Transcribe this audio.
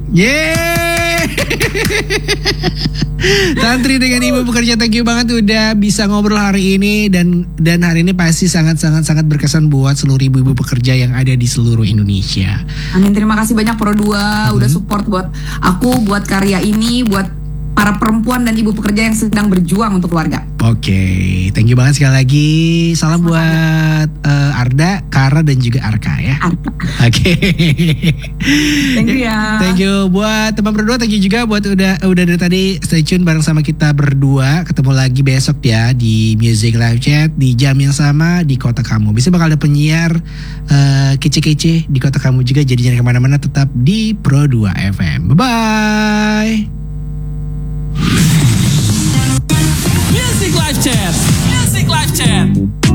Yeay. Tantri dengan Ibu Pekerja, thank you banget udah bisa ngobrol hari ini, dan hari ini pasti sangat berkesan buat seluruh ibu-ibu pekerja yang ada di seluruh Indonesia. Amin, terima kasih banyak Pro 2 udah support buat aku, buat karya ini, buat para perempuan dan ibu pekerja yang sedang berjuang untuk keluarga. Oke, thank you banget sekali lagi. Salam buat Arda, Kara dan juga Arka ya. Arka. Oke. Thank you ya. Thank you buat teman berdua, thank you juga buat udah dari tadi stay tune bareng sama kita berdua. Ketemu lagi besok ya di Music Live Chat di jam yang sama di kota kamu. Bisa bakal ada penyiar kece-kece di kota kamu juga. Jadi jangan kemana-mana, tetap di Pro 2 FM. Bye-bye. Music Live Chat.